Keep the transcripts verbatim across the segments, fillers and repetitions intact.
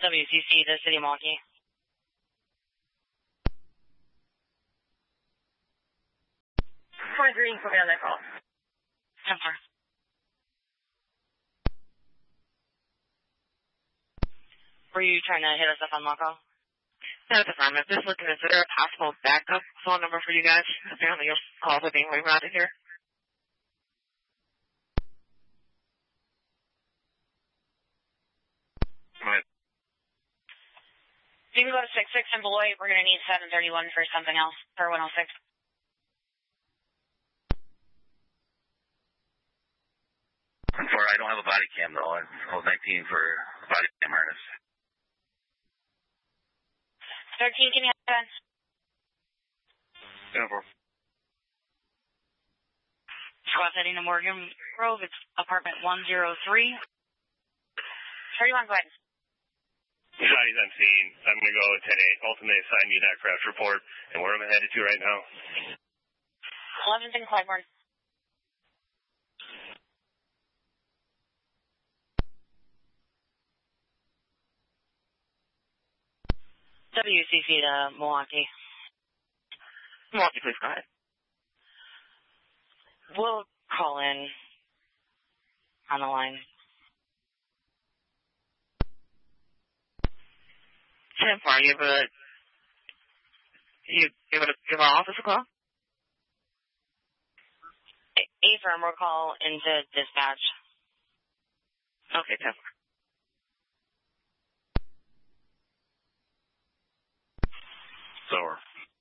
W C C to City of Milwaukee. Point Green, put me on that call. ten four. Were you trying to hit us up on local? No, it's fine. I'm just looking, is there a possible backup phone number for you guys? Apparently your calls are being rerouted here. Right. If you can go to six six in Beloit, we're going to need seven thirty-one for something else, for one oh six. For I don't have a body cam though. I was nineteen for body cam harness. thirteen, can you have that? ten four. Squad heading to Morgan Grove. It's apartment one oh three. thirty-one, go ahead. Bodies I'm seeing. I'm going to go ten eight. Ultimately assign me that crash report. And where am I headed to right now? eleventh and Clybourne. W C C to Milwaukee. Milwaukee, please go ahead. We'll call in on the line. ten four, are you able to, you able to give our office a call? A-firm, we'll call into dispatch. Okay, ten four. Sour.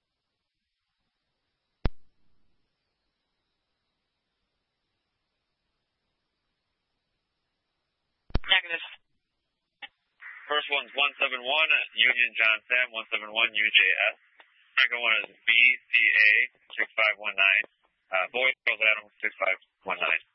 Negative. First one's one seven one, Union John Sam, one seven one U J S. Second one is B C A six five one nine, uh, Boyd Adam six five one nine.